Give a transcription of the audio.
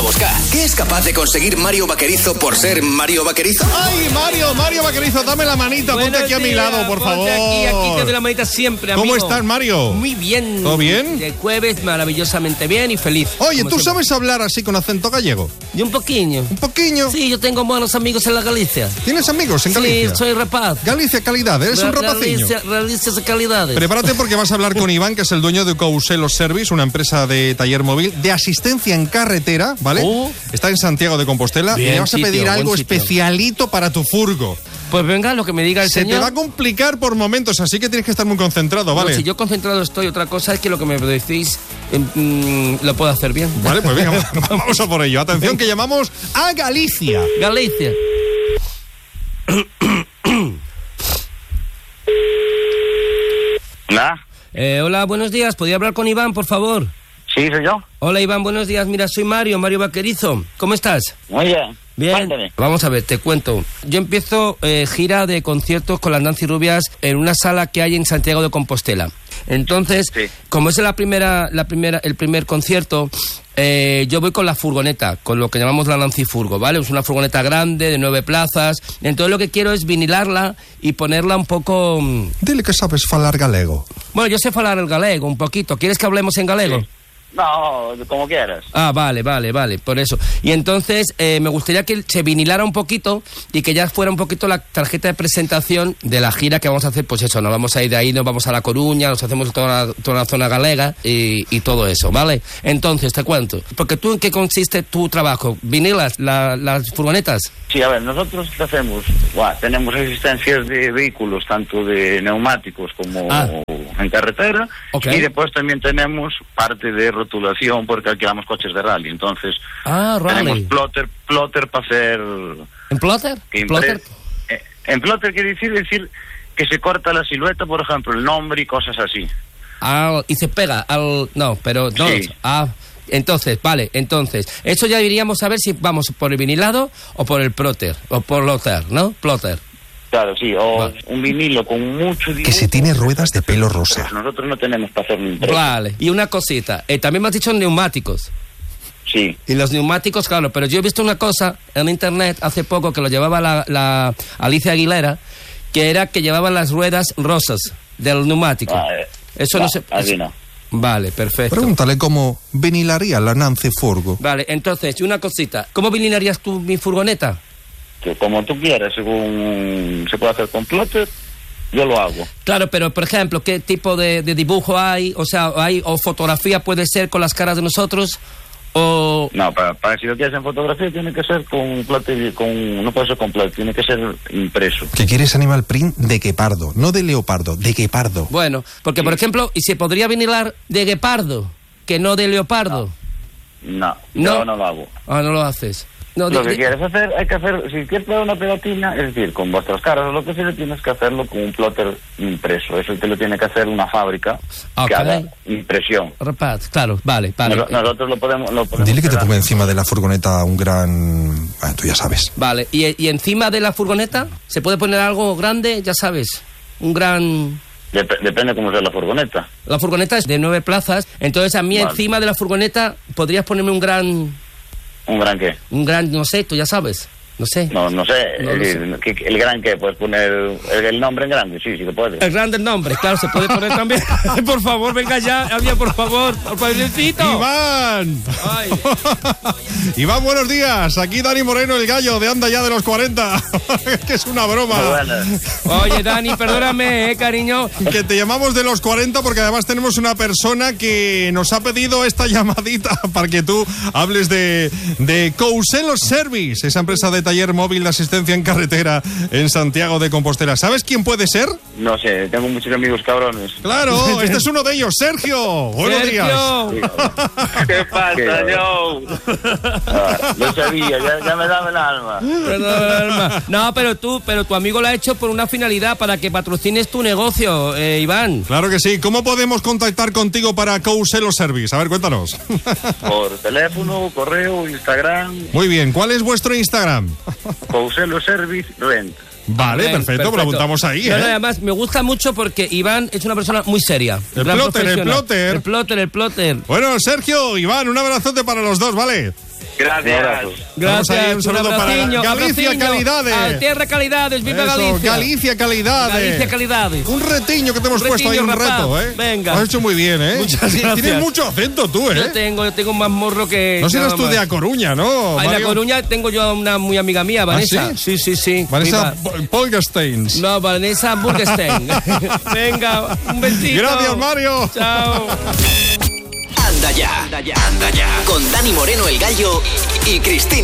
Vamos, ¿qué es capaz de conseguir Mario Vaquerizo por ser Mario Vaquerizo? ¡Ay, Mario Vaquerizo, dame la manita! Ponte aquí a mi lado, por favor. Aquí te doy la manita siempre, amigo. ¿Cómo estás, Mario? Muy bien. ¿Todo bien? De jueves, maravillosamente bien y feliz. Oye, ¿tú sabes hablar así con acento gallego? Y un poquillo. ¿Un poquillo? Sí, yo tengo buenos amigos en la Galicia. ¿Tienes amigos en Galicia? Sí, soy rapaz. Galicia, calidad, eres un rapaciño. Galicia de calidades. Prepárate porque vas a hablar con Iván, que es el dueño de Couselos Service, una empresa de taller móvil de asistencia en carretera, ¿vale? Está en Santiago de Compostela. Bien, y le vas a pedir algo especialito para tu furgo. Pues venga, lo que me diga el señor. Se te va a complicar por momentos, así que tienes que estar muy concentrado, ¿vale? No, si yo concentrado estoy, otra cosa es que lo que me decís lo puedo hacer bien. Vale, pues venga, vamos a por ello. Atención que llamamos a Galicia. Galicia. Hola. Hola, buenos días. ¿Podría hablar con Iván, por favor? Sí, soy yo. Hola, Iván, buenos días. Mira, soy Mario Vaquerizo. ¿Cómo estás? Muy bien. Bien. Cuéntame. Vamos a ver, te cuento. Yo empiezo gira de conciertos con las Nancy Rubias en una sala que hay en Santiago de Compostela. Entonces, sí, como es el primer concierto, yo voy con la furgoneta, con lo que llamamos la Nancy Furgo, ¿vale? Es una furgoneta grande, de 9 plazas. Entonces lo que quiero es vinilarla y ponerla un poco... Dile que sabes falar galego. Bueno, yo sé falar el galego un poquito. ¿Quieres que hablemos en galego? Sí. No, como quieras. Ah, vale, por eso. Y entonces me gustaría que se vinilara un poquito y que ya fuera un poquito la tarjeta de presentación de la gira que vamos a hacer. Pues eso, nos vamos a ir de ahí, nos vamos a La Coruña, nos hacemos toda la zona galega y todo eso, ¿vale? Entonces, te cuento. Porque tú, ¿en qué consiste tu trabajo? ¿Vinilas las furgonetas? Sí, a ver, nosotros ¿qué hacemos? Tenemos asistencias de vehículos, tanto de neumáticos como en carretera. Okay. Y después también tenemos parte de rotulación porque alquilamos coches de rally. Entonces, tenemos plotter para hacer... ¿En plotter? En plotter quiere decir que se corta la silueta, por ejemplo, el nombre y cosas así. Y se pega al... No, pero no... Sí. Entonces, eso ya iríamos a ver si vamos por el vinilado o por el plotter, o por plotter, ¿no? Plotter. Claro, sí, o un vinilo con mucho dibujo. Que se tiene ruedas de pelo rosa. Pues nosotros no tenemos para hacer un... Vale, y una cosita, también me has dicho neumáticos. Sí. Y los neumáticos, claro, pero yo he visto una cosa en internet hace poco que lo llevaba la Alicia Aguilera, que era que llevaban las ruedas rosas del neumático. Eso no se... Así no. Vale, perfecto. Pregúntale cómo vinilaría la Nancy Furgo. Vale, entonces, una cosita. ¿Cómo vinilarías tú mi furgoneta? Que como tú quieras, según se puede hacer con plotter, yo lo hago. Claro, pero por ejemplo, ¿qué tipo de dibujo hay? O sea, o fotografía puede ser con las caras de nosotros, o... No, para si lo quieres en fotografía tiene que ser con plotter, no puede ser con plotter, tiene que ser impreso. Que quieres animal print de guepardo, no de leopardo, de guepardo. Bueno, porque por ejemplo, ¿y se podría vinilar de guepardo, que no de leopardo? No, yo no lo hago. Ah, no lo haces. No, lo que quieres hacer, hay que hacer, si quieres poner una pegatina, es decir, con vuestras caras o lo que sea, tienes que hacerlo con un plotter impreso. Eso te lo tiene que hacer una fábrica que haga impresión. Claro, vale. Nosotros lo podemos Dile que te ponga encima de la furgoneta un gran... tú ya sabes. Vale, y encima de la furgoneta, ¿se puede poner algo grande? Ya sabes, un gran... Depende cómo sea la furgoneta. La furgoneta es de 9 plazas, entonces a mí encima de la furgoneta podrías ponerme un gran... ¿Un gran qué? Un gran, no sé, tú ya sabes. No sé. No sé. ¿El gran qué? ¿Puedes poner el nombre en grande? Sí, te puedes. El grande nombre, claro, se puede poner también. Por favor, venga ya, alguien, por favor. ¡Iván! Ay. Iván, buenos días. Aquí Dani Moreno, el gallo de Anda Ya de los 40. Que es una broma. Oye, Dani, perdóname, cariño. Que te llamamos de los 40 porque además tenemos una persona que nos ha pedido esta llamadita para que tú hables de Couselos Service, esa empresa de taller móvil de asistencia en carretera en Santiago de Compostela. ¿Sabes quién puede ser? No sé, tengo muchos amigos cabrones. Claro, este es uno de ellos, Sergio. Buenos días. ¿Qué pasa, Joe? Lo sabía, ya me daba el alma. No, pero tu amigo lo ha hecho por una finalidad, para que patrocines tu negocio, Iván. Claro que sí. ¿Cómo podemos contactar contigo para Couselos Service? A ver, cuéntanos. Por teléfono, correo, Instagram. Muy bien, ¿cuál es vuestro Instagram? Couselos Service Rent. Vale, perfecto, pues lo apuntamos ahí. No, además, me gusta mucho porque Iván es una persona muy seria. El plotter. El plotter. Bueno, Sergio, Iván, un abrazote para los dos, ¿vale? Gracias. Gracias. Un saludo para Galicia Calidades. Tierra Calidades, viva Galicia. Galicia Calidades. Galicia Calidades. Un retiño que te hemos puesto ahí, un reto, ¿eh? Venga. Lo has hecho muy bien, ¿eh? Muchas gracias. Tienes mucho acento tú, ¿eh? Yo tengo más morro que... No serás tú de A Coruña, ¿no, En A Mario? Coruña tengo yo a una muy amiga mía, Vanessa. ¿Ah, sí? Sí. Vanessa Polgersteins. No, Vanessa Burgestein. Venga, un besito. Gracias, Mario. Chao. Anda ya. Con Dani Moreno, el Gallo, y Cristina.